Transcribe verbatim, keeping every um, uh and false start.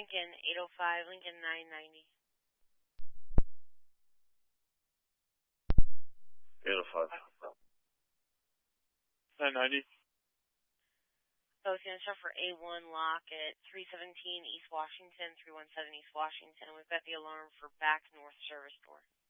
Lincoln, eight oh five, Lincoln nine ninety. eight oh five. nine ninety. Oh, it's going to start for A one lock at three seventeen East Washington, three one seven East Washington. We've got the alarm for back north service door.